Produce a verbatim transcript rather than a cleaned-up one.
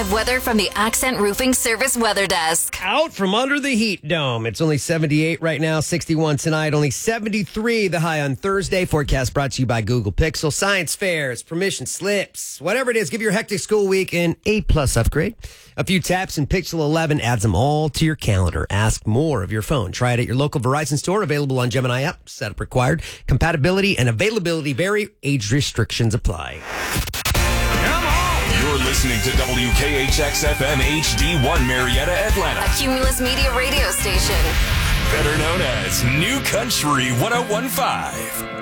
five weather from the Accent Roofing Service Weather Desk. Out from under the heat dome. It's only seventy-eight right now, sixty-one tonight, only seventy-three the high on Thursday. Forecast brought to you by Google Pixel. Science fairs, permission slips, whatever it is, give your hectic school week an A-plus upgrade. A few taps and Pixel eleven adds them all to your calendar. Ask more of your phone. Try it at your local Verizon store. Available on Gemini app. Setup required. Compatibility and availability vary. Age restrictions apply. You're listening to W K H X F M H D one Marietta, Atlanta. A Cumulus Media radio station. Better known as New Country one oh one point five.